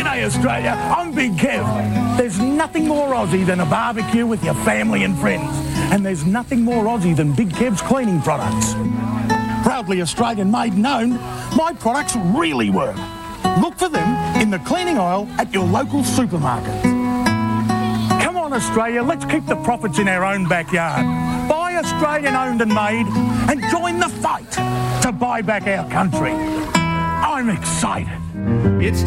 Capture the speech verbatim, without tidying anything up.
G'day Australia, I'm Big Kev. There's nothing more Aussie than a barbecue with your family and friends. And there's nothing more Aussie than Big Kev's cleaning products. Proudly Australian made and owned, my products really work. Look for them in the cleaning aisle at your local supermarket. Come on Australia, let's keep the profits in our own backyard. Buy Australian owned and made and join the fight to buy back our country. I'm excited. It's